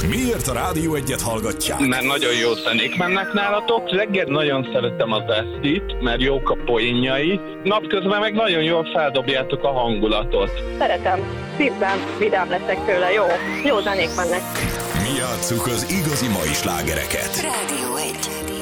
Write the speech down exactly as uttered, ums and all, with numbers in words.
Miért a Rádió Egyet hallgatják? Mert nagyon jó zenék mennek nálatok. Reggel nagyon szeretem az esztit, mert jók a poénjai. Napközben meg nagyon jól feldobjátok a hangulatot. Szeretem. Szívben vidám leszek tőle. Jó. Jó zenék mennek. Mi játsszuk az igazi mai slágereket. Rádió egy.